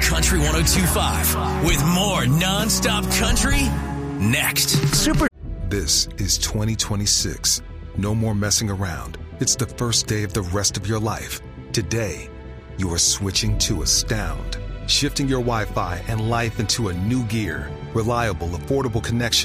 Country 102.5 with more nonstop country next. This is 2026. No more messing around. It's the first day of the rest of your life. Today, you are switching to Astound, shifting your Wi-Fi and life into a new gear. Reliable, affordable connection